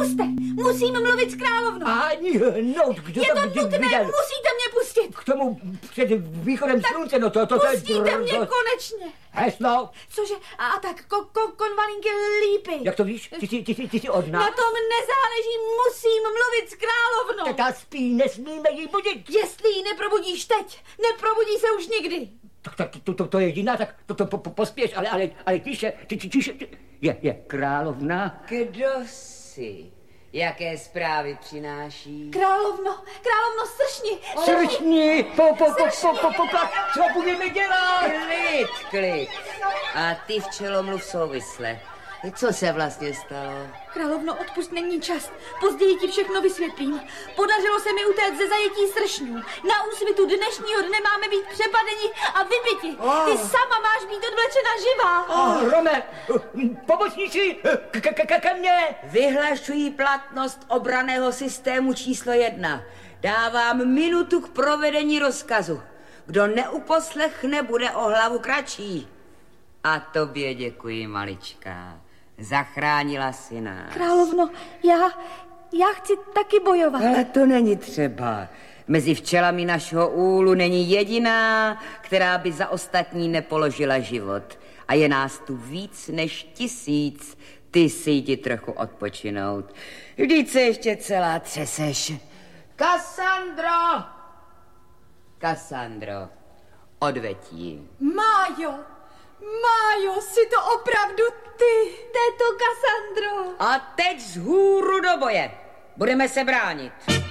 puste, musím mluvit s královnou. No, kdo je to to nutné, viděl? musíte mě pustit. K tomu před východem tak slunce, no to pustíte mě konečně. Heslo. Cože? A tak konvalínky lípy. Jak to víš? Ty jsi od nás? Na tom nezáleží, musím mluvit s královnou. Ta spí, nesmíme jí budit. Jestli ji neprobudíš teď, neprobudí se už nikdy. Tak to je jediná, tak to pospěš, ale tiše, je královna. Kdo jsi? Jaké zprávy přináší? Královno, sršni. Sršni, co budeme dělat? Klid. A ty, včelo, mluv souvisle. Co se vlastně stalo? Královno, odpust, není čas. Později ti všechno vysvětlím. Podařilo se mi utéct ze zajetí sršňů. Na úsvitu dnešního dne máme být přepadeni a vybiti. Ty sama máš být odvlečena živá. Rome, pomocníci, ke mně. Vyhlašují platnost obranného systému číslo 1. Dávám minutu k provedení rozkazu. Kdo neuposlechne, bude o hlavu kratší. A tobě děkuji, maličká. Zachránila si nás. Královno, já chci taky bojovat. Ale to není třeba. Mezi včelami našeho úlu není jediná, která by za ostatní nepoložila život. A je nás tu víc než 1000. Ty si jdi trochu odpočinout. Vždyť se ještě celá třeseš. Kassandro, odveď ji. Májo, jsi to opravdu ty, této Kassandro. A teď vzhůru do boje. Budeme se bránit.